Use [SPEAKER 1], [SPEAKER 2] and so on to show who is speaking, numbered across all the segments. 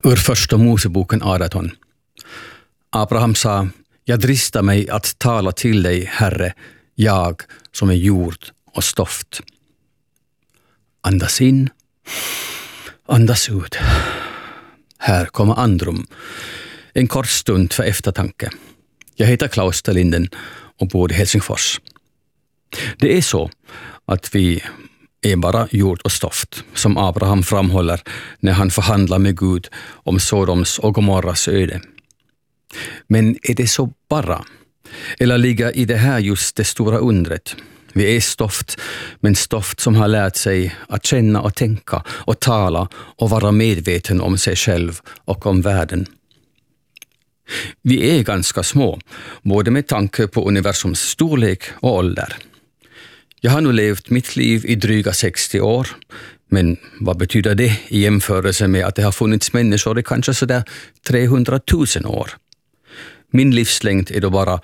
[SPEAKER 1] Ur första Moseboken 18. Abraham sa: jag dristar mig att tala till dig, Herre, jag som är jord och stoft. Andas in, andas ut. Här kommer andrum. En kort stund för eftertanke. Jag heter Klaus Stallinden och bor i Helsingfors. Det är så att vi är bara jord och stoft, som Abraham framhåller när han förhandlar med Gud om Sodoms och Gomorras öde. Men är det så bara? Eller ligger i det här just det stora undret? Vi är stoft, men stoft som har lärt sig att känna och tänka och tala och vara medveten om sig själv och om världen. Vi är ganska små, både med tanke på universums storlek och ålder. Jag har nu levt mitt liv i dryga 60 år, men vad betyder det i jämförelse med att det har funnits människor i kanske sådär 300 000 år? Min livslängd är då bara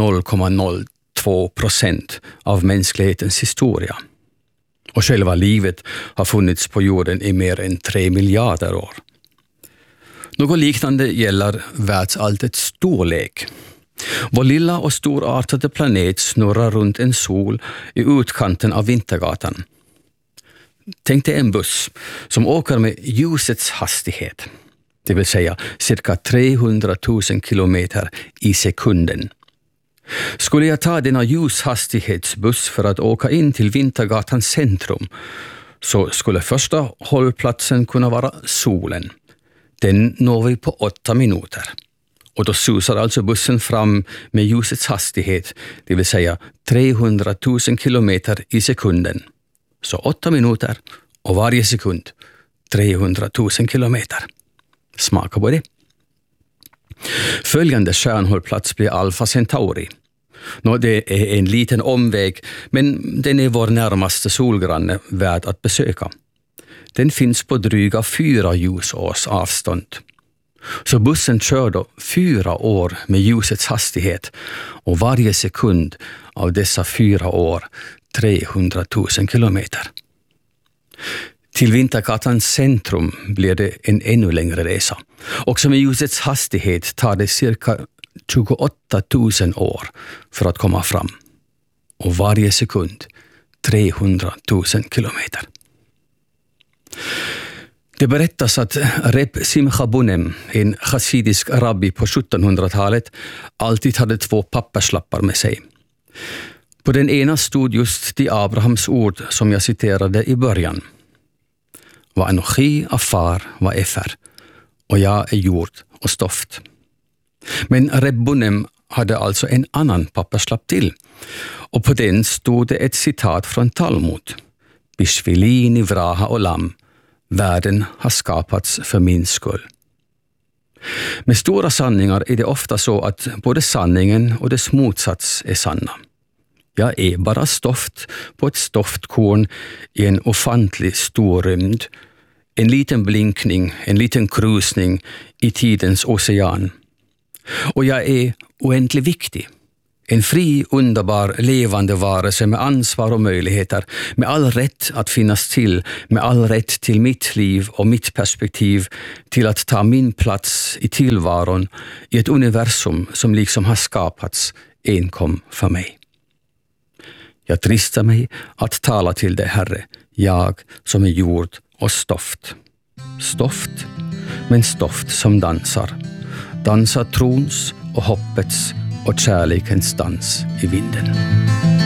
[SPEAKER 1] 0,02% av mänsklighetens historia. Och själva livet har funnits på jorden i mer än 3 miljarder år. Något liknande gäller världsalltets storlek. Vår lilla och storartade planet snurrar runt en sol i utkanten av Vintergatan. Tänk dig en buss som åker med ljusets hastighet, det vill säga cirka 300 000 kilometer i sekunden. Skulle jag ta denna ljushastighetsbuss för att åka in till Vintergatans centrum, så skulle första hållplatsen kunna vara solen. Den når vi på 8 minuter. Och då susar alltså bussen fram med ljusets hastighet, det vill säga 300 000 kilometer i sekunden. Så 8 minuter och varje sekund 300 000 kilometer. Smaka på det. Följande stjärnhållplats blir Alpha Centauri. Det är en liten omväg, men den är vår närmaste solgranne värd att besöka. Den finns på dryga 4 ljusårs avstånd. Så bussen kör då 4 år med ljusets hastighet och varje sekund av dessa 4 år 300 000 kilometer. Till Vintergatans centrum blir det en ännu längre resa. Också med ljusets hastighet tar det cirka 28 000 år för att komma fram. Och varje sekund 300 000 kilometer. Det berättas att Reb Simcha Bunem, en chassidisk rabbi på 1700-talet, alltid hade 2 papperslappar med sig. På den ena stod just de Abrahams ord som jag citerade i början. Va anochi afar va efer, och jag är jord och stoft. Men Reb Bunem hade alltså en annan papperslapp till, och på den stod det ett citat från Talmud. Bishvili nivraha olam. Världen har skapats för min skull. Med stora sanningar är det ofta så att både sanningen och dess motsats är sanna. Jag är bara stoft på ett stoftkorn i en ofantlig stor rymd. En liten blinkning, en liten krusning i tidens ocean. Och jag är oändligt viktig. En fri, underbar, levande varelse med ansvar och möjligheter, med all rätt att finnas till, med all rätt till mitt liv och mitt perspektiv, till att ta min plats i tillvaron i ett universum som liksom har skapats enkom för mig. Jag dristar mig att tala till dig, Herre, jag som är jord och stoft. Stoft, men stoft som dansar. Dansar trons och hoppets och kärlekens dans i vinden.